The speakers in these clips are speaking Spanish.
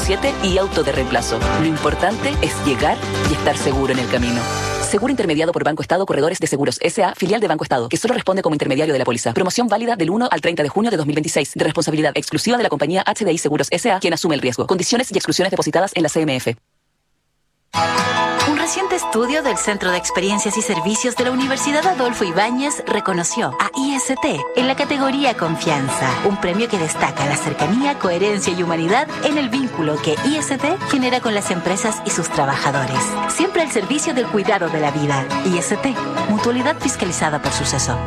24/7 y auto de reemplazo. Lo importante es llegar y estar seguro en el camino. Seguro intermediado por Banco Estado Corredores de Seguros S.A., filial de Banco Estado, que solo responde como intermediario de la póliza. Promoción válida del 1 al 30 de junio de 2026, de responsabilidad exclusiva de la compañía HDI Seguros S.A., quien asume el riesgo. Condiciones y exclusiones depositadas en la CMF. Un reciente estudio del Centro de Experiencias y Servicios de la Universidad Adolfo Ibáñez reconoció a IST en la categoría Confianza, un premio que destaca la cercanía, coherencia y humanidad en el vínculo que IST genera con las empresas y sus trabajadores. Siempre al servicio del cuidado de la vida. IST, mutualidad fiscalizada por Suceso.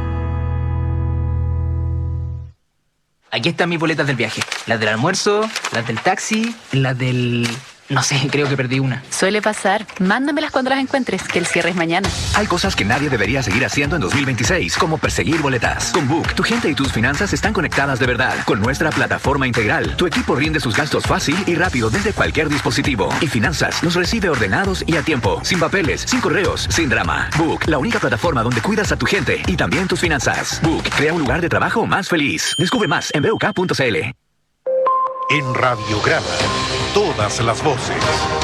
Aquí están mis boletas del viaje. Las del almuerzo, las del taxi, las del... No sé, creo que perdí una. Suele pasar. Mándamelas cuando las encuentres, que el cierre es mañana. Hay cosas que nadie debería seguir haciendo en 2026, como perseguir boletas. Con Book, tu gente y tus finanzas están conectadas de verdad. Con nuestra plataforma integral, tu equipo rinde sus gastos fácil y rápido desde cualquier dispositivo. Y Finanzas los recibe ordenados y a tiempo, sin papeles, sin correos, sin drama. Book, la única plataforma donde cuidas a tu gente y también tus finanzas. Book, crea un lugar de trabajo más feliz. Descubre más en BUK.cl. En Radiograma, todas las voces.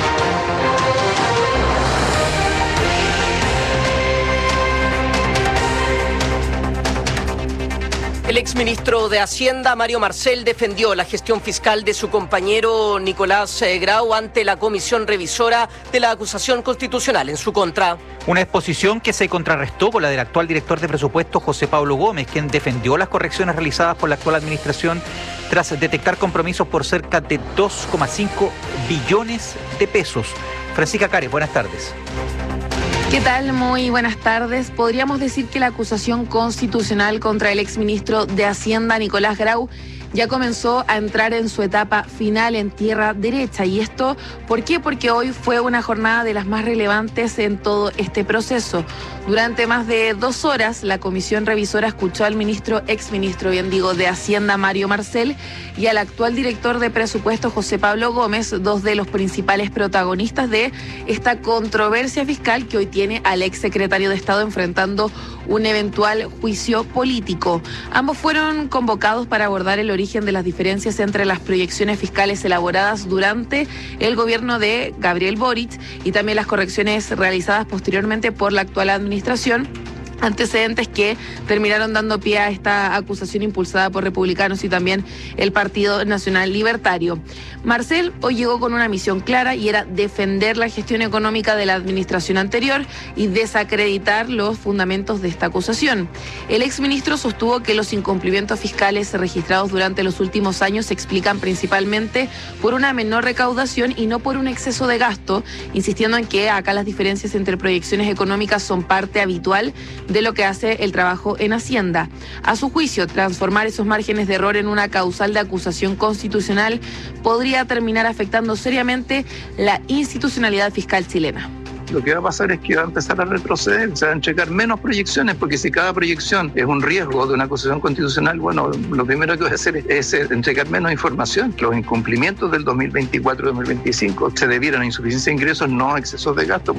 El exministro de Hacienda, Mario Marcel, defendió la gestión fiscal de su compañero Nicolás Grau ante la comisión revisora de la acusación constitucional en su contra. Una exposición que se contrarrestó con la del actual director de presupuesto, José Pablo Gómez, quien defendió las correcciones realizadas por la actual administración tras detectar compromisos por cerca de 2,5 billones de pesos. Francisca Cares, buenas tardes. ¿Qué tal? Muy buenas tardes. Podríamos decir que la acusación constitucional contra el exministro de Hacienda, Nicolás Grau, ya comenzó a entrar en su etapa final en tierra derecha. ¿Y esto por qué? Porque hoy fue una jornada de las más relevantes en todo este proceso. Durante más de 2 horas, la comisión revisora escuchó al exministro de Hacienda, Mario Marcel, y al actual director de presupuesto, José Pablo Gómez, 2 de los principales protagonistas de esta controversia fiscal que hoy tiene al exsecretario de Estado enfrentando un eventual juicio político. Ambos fueron convocados para abordar el origen de las diferencias entre las proyecciones fiscales elaboradas durante el gobierno de Gabriel Boric y también las correcciones realizadas posteriormente por la actual administración. Antecedentes que terminaron dando pie a esta acusación impulsada por republicanos y también el Partido Nacional Libertario. Marcel hoy llegó con una misión clara y era defender la gestión económica de la administración anterior y desacreditar los fundamentos de esta acusación. El exministro sostuvo que los incumplimientos fiscales registrados durante los últimos años se explican principalmente por una menor recaudación y no por un exceso de gasto, insistiendo en que acá las diferencias entre proyecciones económicas son parte habitual de lo que hace el trabajo en Hacienda. A su juicio, transformar esos márgenes de error en una causal de acusación constitucional podría terminar afectando seriamente la institucionalidad fiscal chilena. Lo que va a pasar es que va a empezar a retroceder, se van a entregar menos proyecciones, porque si cada proyección es un riesgo de una acusación constitucional, bueno, lo primero que va a hacer es entregar menos información. Los incumplimientos del 2024-2025 se debieron a insuficiencia de ingresos, no a excesos de gasto.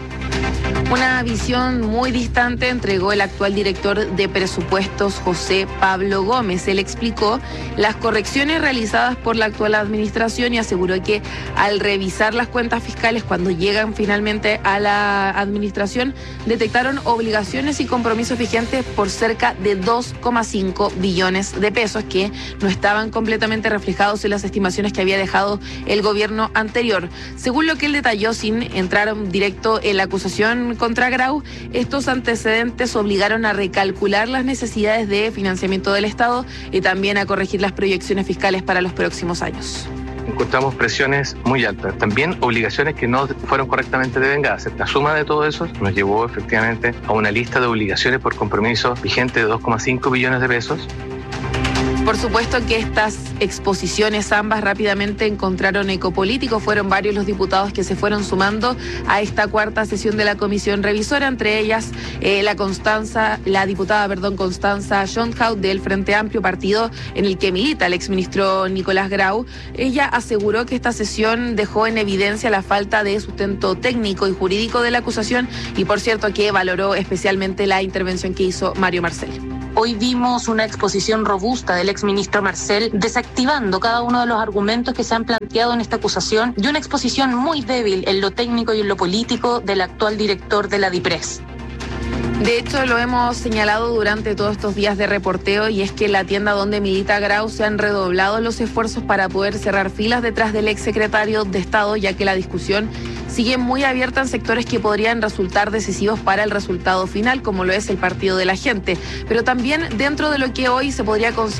Una visión muy distante entregó el actual director de presupuestos, José Pablo Gómez. Él explicó las correcciones realizadas por la actual administración y aseguró que al revisar las cuentas fiscales cuando llegan finalmente a la administración, detectaron obligaciones y compromisos vigentes por cerca de 2,5 billones de pesos que no estaban completamente reflejados en las estimaciones que había dejado el gobierno anterior. Según lo que él detalló, sin entrar directo en la acusación contra Grau, estos antecedentes obligaron a recalcular las necesidades de financiamiento del Estado y también a corregir las proyecciones fiscales para los próximos años. Encontramos presiones muy altas, también obligaciones que no fueron correctamente devengadas. La suma de todo eso nos llevó efectivamente a una lista de obligaciones por compromisos vigentes de 2,5 billones de pesos. Por supuesto que estas exposiciones ambas rápidamente encontraron eco político. Fueron varios los diputados que se fueron sumando a esta cuarta sesión de la comisión revisora, entre ellas la diputada Constanza Schoenhout del Frente Amplio, partido en el que milita el exministro Nicolás Grau. Ella aseguró que esta sesión dejó en evidencia la falta de sustento técnico y jurídico de la acusación y por cierto que valoró especialmente la intervención que hizo Mario Marcel. Hoy vimos una exposición robusta del exministro Marcel desactivando cada uno de los argumentos que se han planteado en esta acusación y una exposición muy débil en lo técnico y en lo político del actual director de la DIPRES. De hecho, lo hemos señalado durante todos estos días de reporteo, y es que en la tienda donde milita Grau se han redoblado los esfuerzos para poder cerrar filas detrás del exsecretario de Estado, ya que la discusión sigue muy abierta en sectores que podrían resultar decisivos para el resultado final, como lo es el partido de la gente. Pero también dentro de lo que hoy se podría considerar